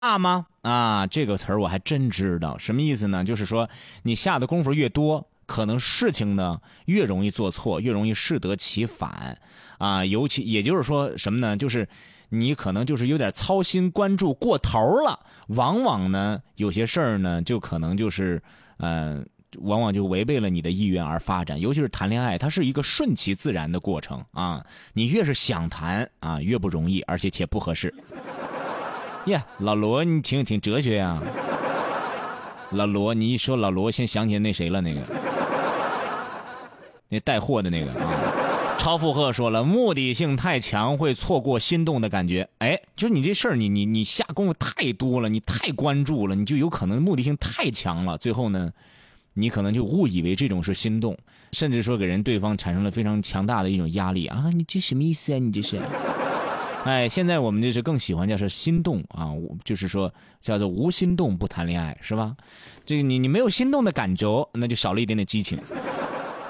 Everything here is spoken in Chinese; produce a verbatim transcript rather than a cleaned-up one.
大吗？啊，这个词儿我还真知道，什么意思呢？就是说你下的功夫越多，可能事情呢越容易做错，越容易适得其反啊。尤其也就是说什么呢？就是你可能就是有点操心关注过头了，往往呢有些事儿呢就可能就是呃。往往就违背了你的意愿而发展，尤其是谈恋爱，它是一个顺其自然的过程啊。你越是想谈啊，越不容易，而且且不合适。耶，老罗，你挺挺哲学呀、啊。老罗，你一说老罗，先想起那谁了，那个那带货的那个啊。超负荷说了，目的性太强会错过心动的感觉。哎，就是你这事儿，你你你下功夫太多了，你太关注了，你就有可能目的性太强了，最后呢，你可能就误以为这种是心动，甚至说给人对方产生了非常强大的一种压力啊！你这什么意思啊？你这是？哎，现在我们就是更喜欢叫是心动啊，就是说叫做无心动不谈恋爱，是吧？这个你你没有心动的感觉，那就少了一点点激情。